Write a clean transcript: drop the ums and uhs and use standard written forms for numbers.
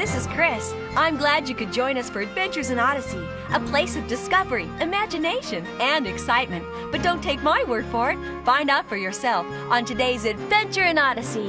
this is Chris. I'm glad you could join us for Adventures in Odyssey, a place of discovery, imagination, and excitement. But don't take my word for it. Find out for yourself on today's Adventure in Odyssey.